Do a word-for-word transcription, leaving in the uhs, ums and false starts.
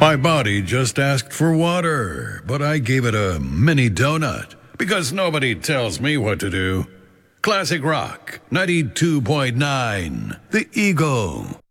My body just asked for water, but I gave it a mini donut because nobody tells me what to do. Classic Rock ninety-two point nine, The Eagle.